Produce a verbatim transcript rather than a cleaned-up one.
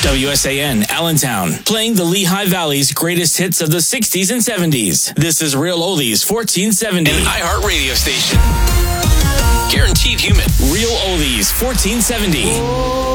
W S A N Allentown, playing the Lehigh Valley's greatest hits of the sixties and seventies. This is Real Oldies fourteen seventy. An iHeart radio station. Guaranteed human. Real Oldies fourteen seventy.